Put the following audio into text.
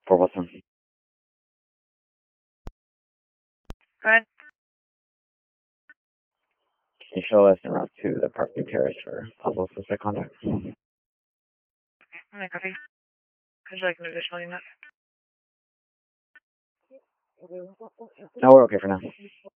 For Wilson. Go ahead. Can you show us en route to the Parkview Terrace for possible suspect contact? Okay, copy. Would you like an additional unit? No, we're okay for now.